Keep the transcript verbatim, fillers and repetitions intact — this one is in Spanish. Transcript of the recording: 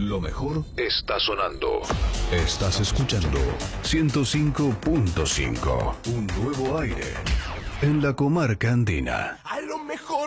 Lo mejor está sonando. Estás escuchando ciento cinco punto cinco. Un nuevo aire en la comarca andina. A lo mejor